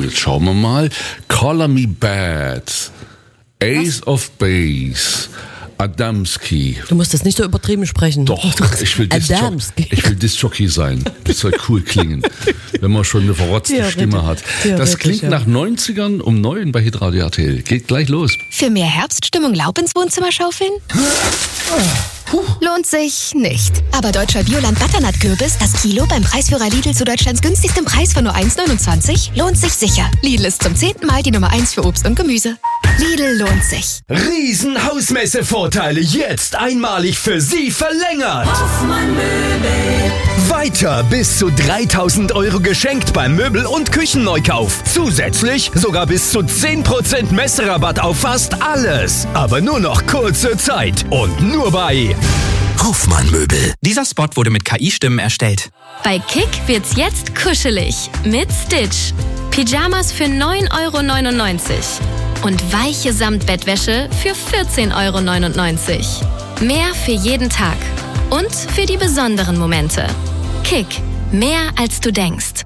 jetzt schauen wir mal. Color Me Bad, Ace of Base, Adamski. Du musst das nicht so übertrieben sprechen. Doch, ich will Disc-Jockey sein. Das soll cool klingen, wenn man schon eine verrotzte Stimme hat. Das klingt nach 90ern um 9 bei Hitradio RTL. Geht gleich los. Für mehr Herbststimmung Laub ins Wohnzimmer schaufeln? Lohnt sich nicht. Aber deutscher Bioland-Butternut-Kürbis, das Kilo beim Preisführer Lidl zu Deutschlands günstigstem Preis von nur 1,29, lohnt sich sicher. Lidl ist zum 10. Mal die Nummer 1 für Obst und Gemüse. Lidl lohnt sich. Riesenhausmesse-Vorteile jetzt einmalig für Sie verlängert. Hoffmann Möbel. Weiter bis zu 3.000 € geschenkt beim Möbel- und Küchenneukauf. Zusätzlich sogar bis zu 10% Messerabatt auf fast alles. Aber nur noch kurze Zeit und nur bei Hoffmann Möbel. Dieser Spot wurde mit KI-Stimmen erstellt. Bei Kick wird's jetzt kuschelig mit Stitch. Pyjamas für 9,99 € und weiche Samtbettwäsche für 14,99 €. Mehr für jeden Tag und für die besonderen Momente. Kick, mehr als du denkst.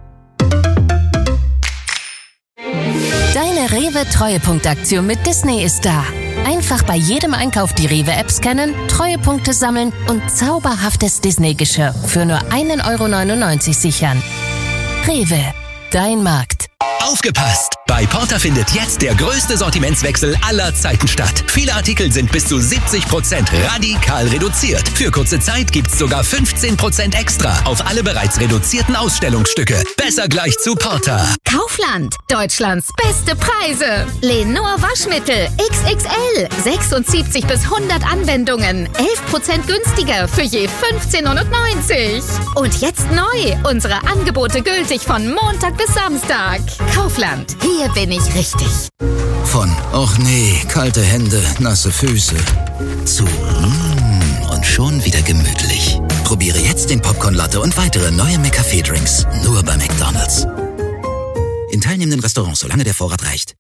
Deine Rewe-Treuepunktaktion mit Disney ist da. Einfach bei jedem Einkauf die Rewe-App scannen, Treuepunkte sammeln und zauberhaftes Disney-Geschirr für nur 1,99 € sichern. Rewe, dein Markt. Aufgepasst! Bei Porter findet jetzt der größte Sortimentswechsel aller Zeiten statt. Viele Artikel sind bis zu 70% radikal reduziert. Für kurze Zeit gibt's sogar 15% extra auf alle bereits reduzierten Ausstellungsstücke. Besser gleich zu Porter. Kaufland, Deutschlands beste Preise. Lenor Waschmittel XXL, 76 bis 100 Anwendungen, 11% günstiger für je 15,90 €. Und jetzt neu, unsere Angebote gültig von Montag bis Samstag. Kaufland, hier bin ich richtig. Von "Och nee, kalte Hände, nasse Füße" zu und schon wieder gemütlich. Probiere jetzt den Popcorn Latte und weitere neue McCafé-Drinks nur bei McDonald's. In teilnehmenden Restaurants, solange der Vorrat reicht.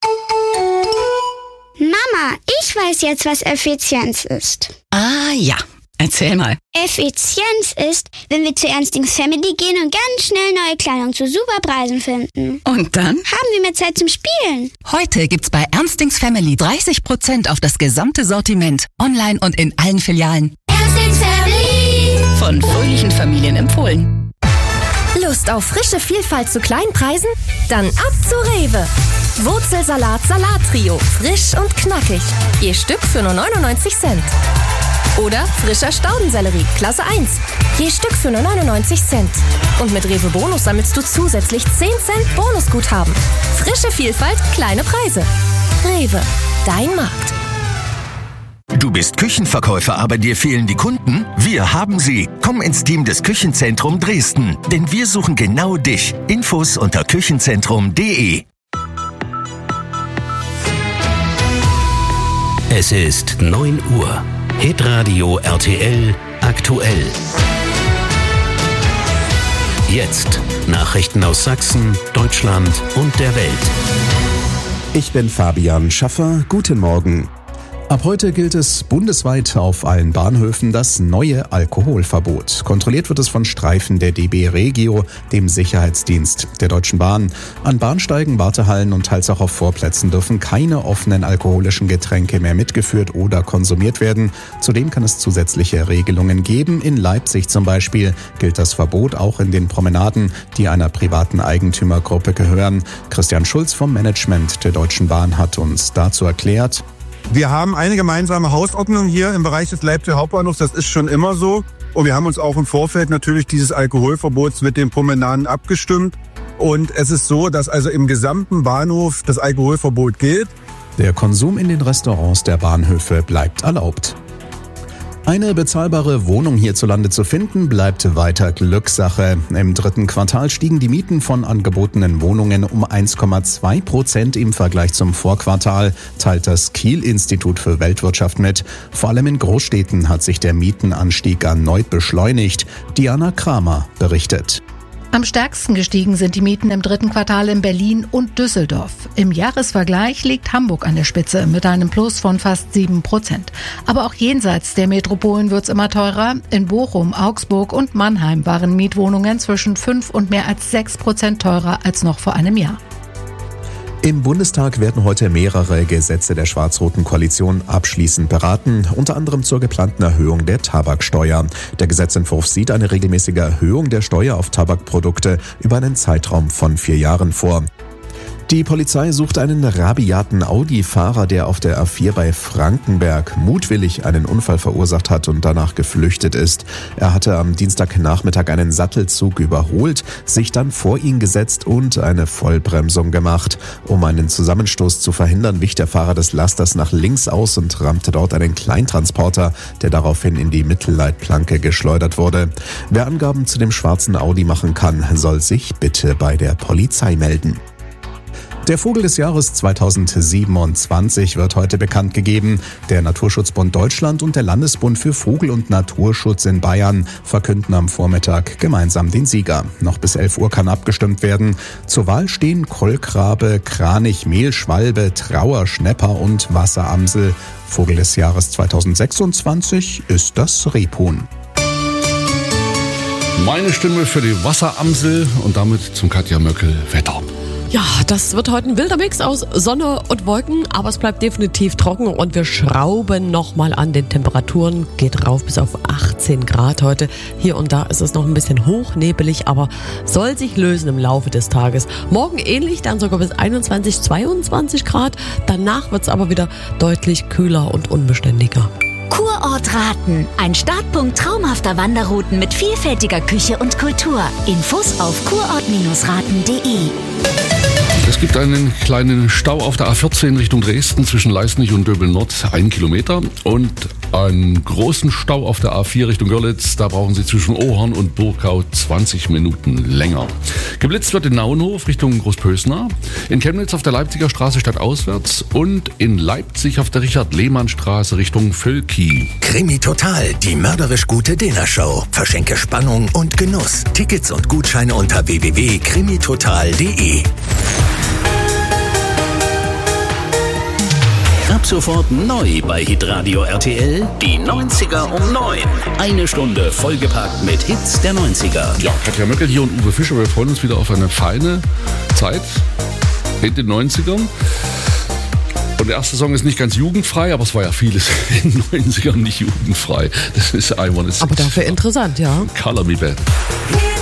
Mama, ich weiß jetzt, was Effizienz ist. Ah ja, erzähl mal. Effizienz ist, wenn wir zu Ernstings Family gehen und ganz schnell neue Kleidung zu super Preisen finden. Und dann? Haben wir mehr Zeit zum Spielen. Heute gibt's bei Ernstings Family 30% auf das gesamte Sortiment. Online und in allen Filialen. Ernstings Family. Von fröhlichen Familien empfohlen. Lust auf frische Vielfalt zu kleinen Preisen? Dann ab zu Rewe. Wurzelsalat Salattrio, frisch und knackig. Je Stück für nur 99 Cent. Oder frischer Staudensellerie, Klasse 1. Je Stück für nur 99 Cent. Und mit Rewe Bonus sammelst du zusätzlich 10 Cent Bonusguthaben. Frische Vielfalt, kleine Preise. Rewe, dein Markt. Du bist Küchenverkäufer, aber dir fehlen die Kunden? Wir haben sie. Komm ins Team des Küchenzentrum Dresden, denn wir suchen genau dich. Infos unter küchenzentrum.de. Es ist 9 Uhr. Hitradio RTL aktuell. Jetzt Nachrichten aus Sachsen, Deutschland und der Welt. Ich bin Fabian Schaffer. Guten Morgen. Ab heute gilt es bundesweit auf allen Bahnhöfen das neue Alkoholverbot. Kontrolliert wird es von Streifen der DB Regio, dem Sicherheitsdienst der Deutschen Bahn. An Bahnsteigen, Wartehallen und teils auch auf Vorplätzen dürfen keine offenen alkoholischen Getränke mehr mitgeführt oder konsumiert werden. Zudem kann es zusätzliche Regelungen geben. In Leipzig zum Beispiel gilt das Verbot auch in den Promenaden, die einer privaten Eigentümergruppe gehören. Christian Schulz vom Management der Deutschen Bahn hat uns dazu erklärt: Wir haben eine gemeinsame Hausordnung hier im Bereich des Leipziger Hauptbahnhofs. Das ist schon immer so. Und wir haben uns auch im Vorfeld natürlich dieses Alkoholverbots mit den Promenaden abgestimmt. Und es ist so, dass also im gesamten Bahnhof das Alkoholverbot gilt. Der Konsum in den Restaurants der Bahnhöfe bleibt erlaubt. Eine bezahlbare Wohnung hierzulande zu finden, bleibt weiter Glückssache. Im 3. Quartal stiegen die Mieten von angebotenen Wohnungen um 1,2% im Vergleich zum Vorquartal, teilt das Kiel-Institut für Weltwirtschaft mit. Vor allem in Großstädten hat sich der Mietenanstieg erneut beschleunigt. Diana Kramer berichtet. Am stärksten gestiegen sind die Mieten im 3. Quartal in Berlin und Düsseldorf. Im Jahresvergleich liegt Hamburg an der Spitze mit einem Plus von fast 7%. Aber auch jenseits der Metropolen wird's immer teurer. In Bochum, Augsburg und Mannheim waren Mietwohnungen zwischen 5 und mehr als 6% teurer als noch vor einem Jahr. Im Bundestag werden heute mehrere Gesetze der schwarz-roten Koalition abschließend beraten, unter anderem zur geplanten Erhöhung der Tabaksteuer. Der Gesetzentwurf sieht eine regelmäßige Erhöhung der Steuer auf Tabakprodukte über einen Zeitraum von 4 Jahren vor. Die Polizei sucht einen rabiaten Audi-Fahrer, der auf der A4 bei Frankenberg mutwillig einen Unfall verursacht hat und danach geflüchtet ist. Er hatte am Dienstagnachmittag einen Sattelzug überholt, sich dann vor ihn gesetzt und eine Vollbremsung gemacht. Um einen Zusammenstoß zu verhindern, wich der Fahrer des Lasters nach links aus und rammte dort einen Kleintransporter, der daraufhin in die Mittelleitplanke geschleudert wurde. Wer Angaben zu dem schwarzen Audi machen kann, soll sich bitte bei der Polizei melden. Der Vogel des Jahres 2027 wird heute bekannt gegeben. Der Naturschutzbund Deutschland und der Landesbund für Vogel- und Naturschutz in Bayern verkünden am Vormittag gemeinsam den Sieger. Noch bis 11 Uhr kann abgestimmt werden. Zur Wahl stehen Kolkrabe, Kranich, Mehlschwalbe, Trauer, Schnepper und Wasseramsel. Vogel des Jahres 2026 ist das Rebhuhn. Meine Stimme für die Wasseramsel und damit zum Katja Möckel Wetter. Ja, das wird heute ein wilder Mix aus Sonne und Wolken, aber es bleibt definitiv trocken und wir schrauben nochmal an den Temperaturen. Geht rauf bis auf 18 Grad heute. Hier und da ist es noch ein bisschen hochnebelig, aber soll sich lösen im Laufe des Tages. Morgen ähnlich, dann sogar bis 21, 22 Grad. Danach wird es aber wieder deutlich kühler und unbeständiger. Kurort Raten. Ein Startpunkt traumhafter Wanderrouten mit vielfältiger Küche und Kultur. Infos auf kurort-raten.de. Es gibt einen kleinen Stau auf der A14 Richtung Dresden zwischen Leisnig und Döbeln-Nord, 1 Kilometer. Und einen großen Stau auf der A4 Richtung Görlitz. Da brauchen Sie zwischen Ohorn und Burgau 20 Minuten länger. Geblitzt wird in Naunhof Richtung Großpösna, in Chemnitz auf der Leipziger Straße stadtauswärts und in Leipzig auf der Richard-Lehmann-Straße Richtung Völki. Krimi Total, die mörderisch gute Dinnershow. Verschenke Spannung und Genuss. Tickets und Gutscheine unter www.krimitotal.de. Ab sofort neu bei Hitradio RTL, die 90er um 9. Eine Stunde vollgepackt mit Hits der 90er. Ja, Katja Möckel hier und Uwe Fischer, wir freuen uns wieder auf eine feine Zeit in den 90ern. Und der erste Song ist nicht ganz jugendfrei, aber es war ja vieles in den 90ern nicht jugendfrei. Das ist I Wanna See. Aber dafür interessant, ja. Color Me Bad.